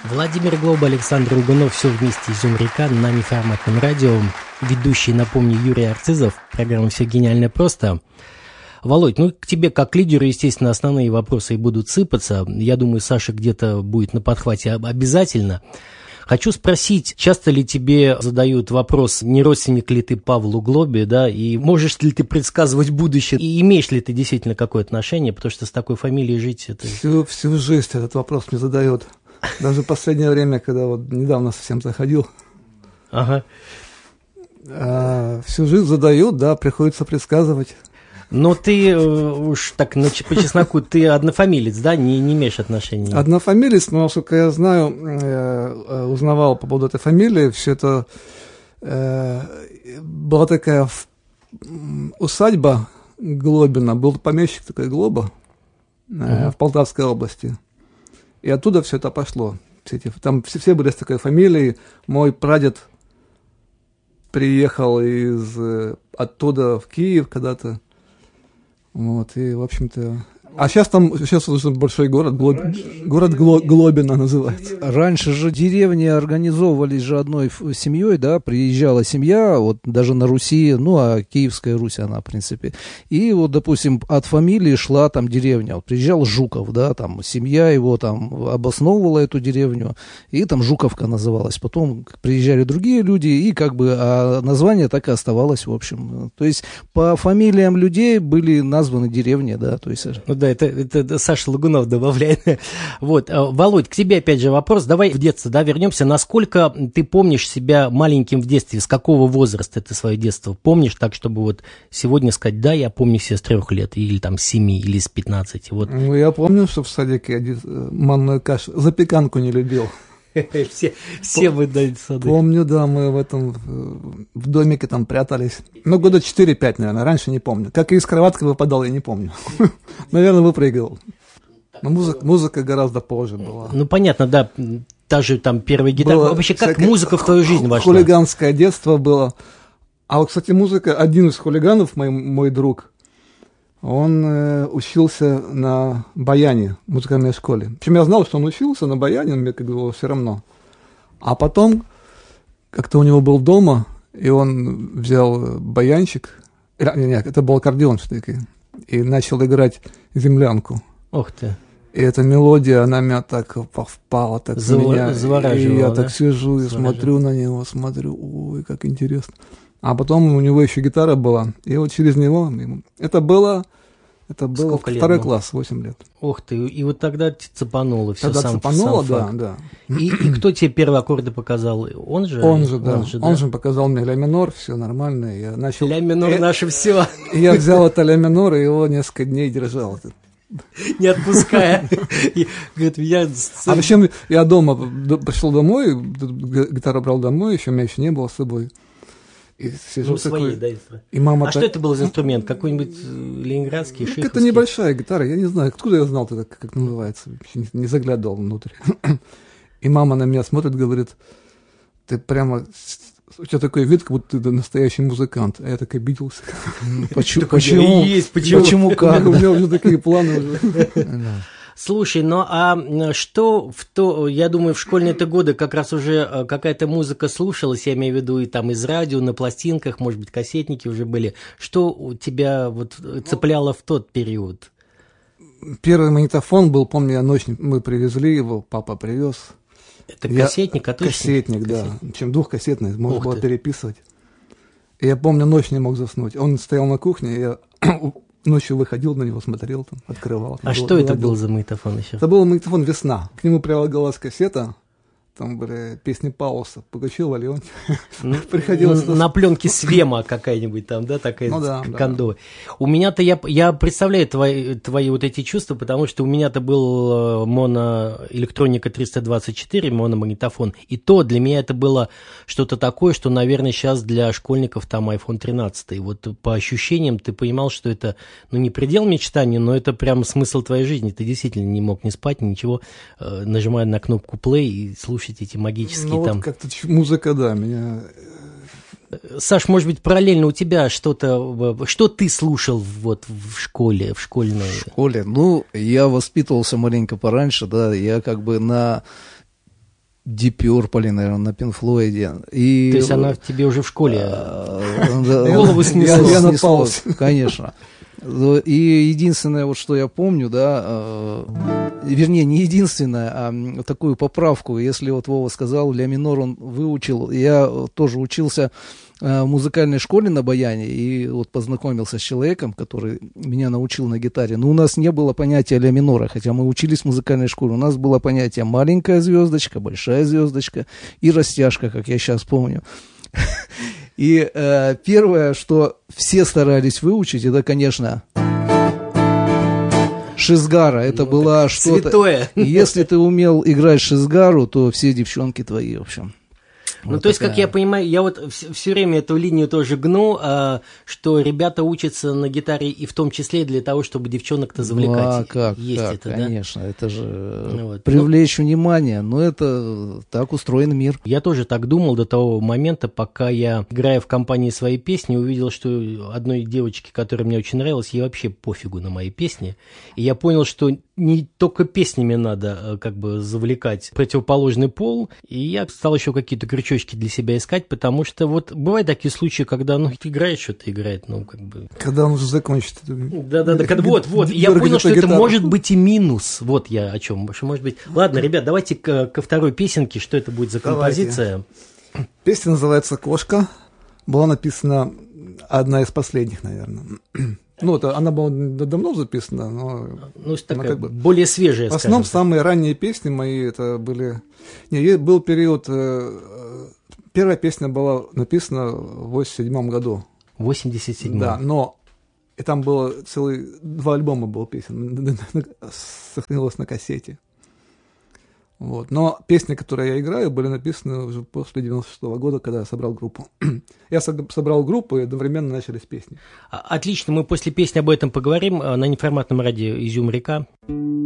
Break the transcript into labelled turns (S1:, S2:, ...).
S1: Владимир Глоба, Александр Угунов, все вместе из Умрика на неформатном радио. Ведущий, напомню, Юрий Арцизов. Программа «Все гениально просто». Володь, ну к тебе как лидеру, естественно, основные вопросы и будут сыпаться. Я думаю, Саша где-то будет на подхвате обязательно. Хочу спросить, часто ли тебе задают вопрос, не родственник ли ты Павлу Глобе, да, и можешь ли ты предсказывать будущее, и имеешь ли ты действительно какое отношение, потому что с такой фамилией жить это...
S2: Всю жизнь этот вопрос мне задают. Даже в последнее время, когда вот недавно совсем заходил.
S1: Ага.
S2: Всю жизнь задают, да, приходится предсказывать.
S1: Но ты уж так по чесноку, ты однофамилец, да, не имеешь отношений?
S2: Однофамилец, но, насколько я знаю, узнавал по поводу этой фамилии, все это была такая усадьба Глобина, был помещик такой Глоба в Полтавской области. И оттуда все это пошло. Там все были с такой фамилией. Мой прадед приехал оттуда в Киев когда-то. Вот, и, в общем-то... А сейчас уже большой город, город Глобино называется.
S3: Раньше же деревни организовывались же одной семьей, да, приезжала семья, вот даже на Руси, ну, а Киевская Русь она, в принципе. И вот, допустим, от фамилии шла там деревня. Вот приезжал Жуков, да, там семья его там обосновывала эту деревню, и там Жуковка называлась. Потом приезжали другие люди, и как бы а название так и оставалось, в общем. То есть по фамилиям людей были названы деревни, да, то есть...
S1: Ну да, это Саша Лагунов добавляет. Вот, Володь, к тебе опять же вопрос. Давай в детство, да, вернемся. Насколько ты помнишь себя маленьким в детстве? С какого возраста ты свое детство помнишь? Так, чтобы вот сегодня сказать, да, я помню себя с 3 лет, или там с 7, или с 15. Вот.
S2: Ну, я помню, что в садике манную кашу, запеканку не любил.
S1: Все вы дали сады.
S2: Помню, да, мы в домике там прятались. Ну, года 4-5, наверное, раньше не помню. Как и из кроватки выпадал, я не помню. Наверное, выпрыгивал. Но музыка гораздо позже была.
S1: Ну, понятно, да, та же там первая гитара. Вообще, как музыка в твою жизнь вошла?
S2: Хулиганское детство было. А вот, кстати, музыка, один из хулиганов, мой друг, он учился на баяне в музыкальной школе. Причем я знал, что он учился на баяне, но мне как бы все равно. А потом как-то у него был дома, и он взял баянчик, нет, это был аккордеон все-таки, и начал играть «Землянку».
S1: Ох ты.
S2: И эта мелодия, она меня так впала, так в меня. И я так сижу и смотрю на него, ой, как интересно. А потом у него еще гитара была, и вот через него, это было второй класс, 8 лет.
S1: Ох ты, и вот тогда цепануло все.
S2: Тогда цепануло, да.
S1: И кто тебе первые аккорды показал? Он же, да.
S2: Он же показал мне ля минор, все нормально. Я начал...
S1: Ля минор наше все.
S2: Я взял это ля минор, и его несколько дней держал.
S1: Не отпуская.
S2: А причем я дома пришел домой, гитару брал домой, еще у меня еще не было с собой. И сижу
S1: своей,
S2: такой,
S1: да,
S2: и мама
S1: что это был за инструмент? Какой-нибудь ленинградский, шиховский?
S2: Это небольшая гитара, я не знаю, откуда я знал, как называется, не заглядывал внутрь. И мама на меня смотрит, говорит, ты прямо, у тебя такой вид, как будто ты настоящий музыкант. А я так обиделся.
S1: Почему как?
S2: У меня уже такие планы уже.
S1: Слушай, ну а что я думаю, в школьные-то годы как раз уже какая-то музыка слушалась, я имею в виду и там из радио, на пластинках, может быть, кассетники уже были. Что у тебя вот цепляло в тот период?
S2: Первый магнитофон был, помню, мы привезли его, папа привез.
S1: Это кассетник, а точно?
S2: Кассетник, да. Чем двухкассетный, можно было переписывать. И я помню, ночь не мог заснуть. Он стоял на кухне, я ночью выходил на него, смотрел, там, открывал.
S1: А что это был за магнитофон еще?
S2: Это был магнитофон «Весна». К нему прилагалась кассета, там были песни Пауса, Пугачева, Леонтьев. Приходилось...
S1: На пленке Свема какая-нибудь там, да, такая кондовая. У меня-то, я представляю твои вот эти чувства, потому что у меня-то был моноэлектроника 324, мономагнитофон, и то для меня это было что-то такое, что, наверное, сейчас для школьников там iPhone 13. Вот по ощущениям ты понимал, что это, не предел мечтаний, но это прям смысл твоей жизни. Ты действительно не мог ни спать, ничего, нажимая на кнопку play и слушать эти магические там...
S2: Вот как-то музыка, да, меня...
S1: Саш, может быть, параллельно у тебя что-то... Что ты слушал вот в школе, в школьной...
S3: В школе? Я воспитывался маленько пораньше, да, я как бы на Deep Purple, наверное, на Pink Floyd.
S1: То есть она тебе уже в школе голову снесла?
S3: Я напался. Конечно. И единственное, вот что я помню, да, вернее, не единственное, а такую поправку, если вот Вова сказал, ля минор он выучил, я тоже учился в музыкальной школе на баяне, и вот познакомился с человеком, который меня научил на гитаре. Но у нас не было понятия ля минора, хотя мы учились в музыкальной школе. У нас было понятие маленькая звездочка, большая звездочка и растяжка, как я сейчас помню. И первое, что все старались выучить, это, конечно, шизгара. Это была что-то...
S1: Святое.
S3: Если ты умел играть шизгару, то все девчонки твои, в общем.
S1: Ну, вот то есть, как я понимаю, я вот все время эту линию тоже гну, что ребята учатся на гитаре и в том числе для того, чтобы девчонок-то завлекать.
S3: Ну, а как,
S1: есть
S3: как,
S1: это,
S3: конечно,
S1: да?
S3: это же привлечь внимание, но это так устроен мир.
S1: Я тоже так думал до того момента, пока я, играя в компании свои песни, увидел, что одной девочке, которая мне очень нравилась, ей вообще пофигу на мои песни. И я понял, что не только песнями надо как бы завлекать противоположный пол, и я стал еще какие-то крючочки для себя искать, потому что вот бывают такие случаи, когда, ну, играет что-то, играет, ну, как бы...
S2: Когда он уже закончит.
S1: Да-да-да, вот, я понял, что это может быть и минус, вот я о чем, что может быть... Ладно, ребят, давайте ко второй песенке, что это будет за композиция?
S2: Давайте. Песня называется «Кошка», была написана одна из последних, наверное. Ну, это она была давно записана, но...
S1: Ну, такая как бы более свежая,
S2: в основном, самые ранние песни мои, это были... был период... Первая песня была написана в 87 году.
S1: В 87-м?
S2: Да, но... И там было целых 2 альбома было песен, сохранилось на кассете. Вот. Но песни, которые я играю, были написаны уже после 96-го года, когда я собрал группу. Я собрал группу, и одновременно начались песни.
S1: Отлично, мы после песни об этом поговорим на неформатном радио «Изюм-река».